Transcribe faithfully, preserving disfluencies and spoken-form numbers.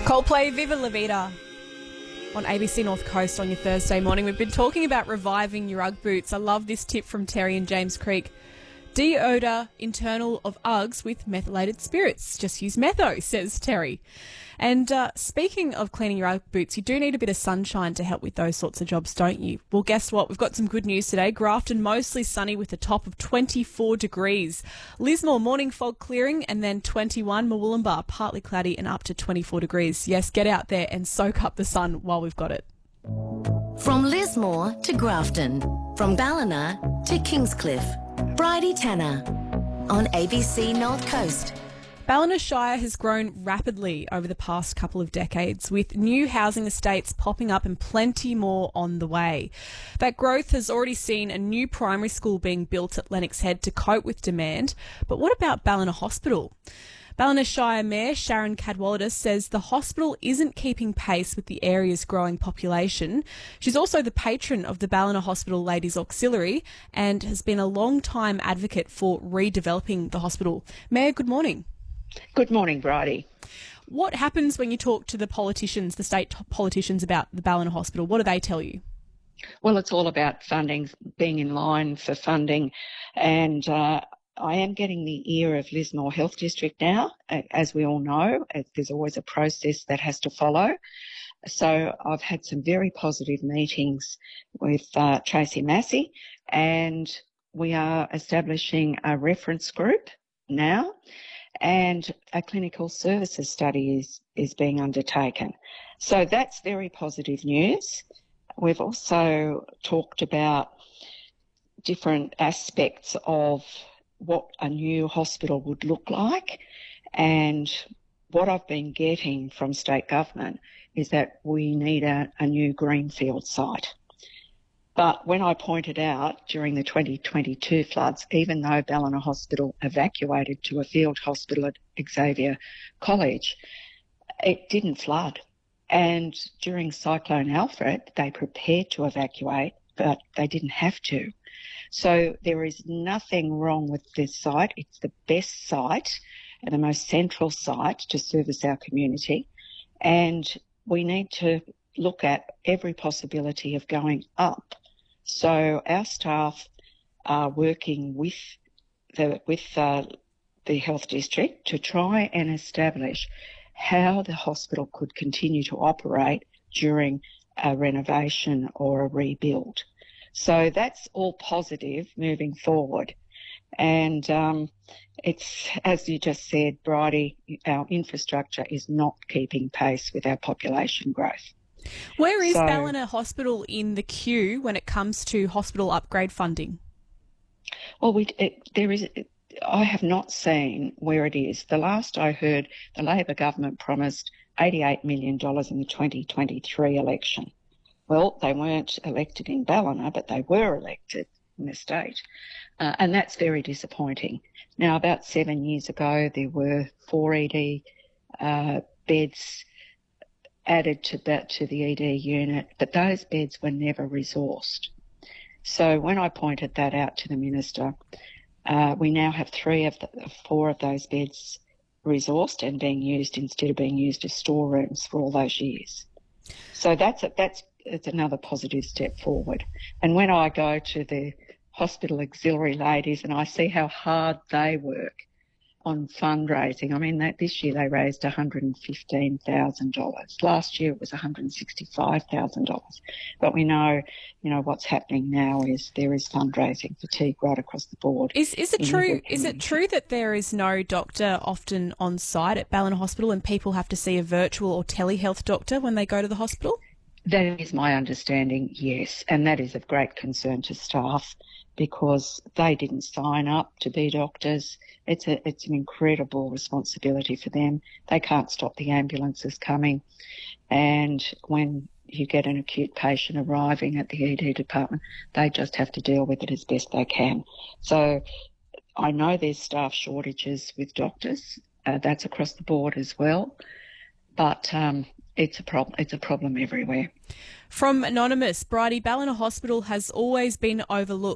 Coldplay, Viva La Vida on A B C North Coast on your Thursday morning. We've been talking about reviving your Ugg boots. I love this tip from Terry in James Creek. De-odour internal of Uggs with methylated spirits. Just use Metho, says Terry. And uh, speaking of cleaning your Ugg boots, you do need a bit of sunshine to help with those sorts of jobs, don't you? Well, guess what? We've got some good news today. Grafton mostly sunny with a top of twenty-four degrees. Lismore, morning fog clearing, and then twenty-one. Murwillumbah, partly cloudy and up to twenty-four degrees. Yes, get out there and soak up the sun while we've got it. From Lismore to Grafton, from Ballina to Kingscliff, Bridie Tanner on A B C North Coast. Ballina Shire has grown rapidly over the past couple of decades, with new housing estates popping up and plenty more on the way. That growth has already seen a new primary school being built at Lennox Head to cope with demand. But what about Ballina Hospital? Ballina Shire Mayor Sharon Cadwallader says the hospital isn't keeping pace with the area's growing population. She's also the patron of the Ballina Hospital Ladies Auxiliary and has been a long-time advocate for redeveloping the hospital. Mayor, good morning. Good morning, Bridie. What happens when you talk to the politicians, the state politicians, about the Ballina Hospital? What do they tell you? Well, it's all about funding, being in line for funding, and uh, I am getting the ear of Lismore Health District now. As we all know, there's always a process that has to follow. So I've had some very positive meetings with uh, Tracy Massey, and we are establishing a reference group now, and a clinical services study is, is being undertaken. So that's very positive news. We've also talked about different aspects of what a new hospital would look like, and what I've been getting from state government is that we need a, a new greenfield site. But when I pointed out during the twenty twenty-two floods, even though Ballina Hospital evacuated to a field hospital at Xavier College, it didn't flood. And during Cyclone Alfred, they prepared to evacuate, but they didn't have to. So there is nothing wrong with this site. It's the best site and the most central site to service our community. And we need to look at every possibility of going up. So our staff are working with the with uh, the health district to try and establish how the hospital could continue to operate during a renovation or a rebuild. So that's all positive moving forward. And um, it's, as you just said, Bridie, our infrastructure is not keeping pace with our population growth. Where is so, Ballina Hospital in the queue when it comes to hospital upgrade funding? Well, we, it, there is. I have not seen where it is. The last I heard, the Labor government promised eighty-eight million dollars in the twenty twenty-three election. Well, they weren't elected in Ballina, but they were elected in the state, uh, and that's very disappointing. Now, about seven years ago, there were four E D uh, beds added to that to the E D unit, but those beds were never resourced. So when I pointed that out to the minister, uh, we now have three of the four of those beds resourced and being used instead of being used as storerooms for all those years. So that's a, that's it's another positive step forward. And when I go to the hospital auxiliary ladies and I see how hard they work on fundraising, I mean, that this year they raised one hundred fifteen thousand dollars. Last year it was one hundred sixty-five thousand dollars. But we know, you know, what's happening now is there is fundraising fatigue right across the board. Is is it true? Is it true that there is no doctor often on site at Ballina Hospital and people have to see a virtual or telehealth doctor when they go to the hospital? That is my understanding, yes, and that is of great concern to staff because they didn't sign up to be doctors. It's a, it's an incredible responsibility for them. They can't stop the ambulances coming, and when you get an acute patient arriving at the E D department, they just have to deal with it as best they can. So I know there's staff shortages with doctors. Uh, that's across the board as well, but um, It's a problem. It's a problem everywhere. From Anonymous, Bridie, Ballina Hospital has always been overlooked.